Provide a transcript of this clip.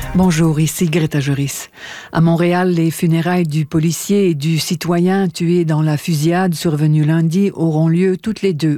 Bonjour, ici Greta Joris. À Montréal, les funérailles du policier et du citoyen tués dans la fusillade survenue lundi auront lieu toutes les deux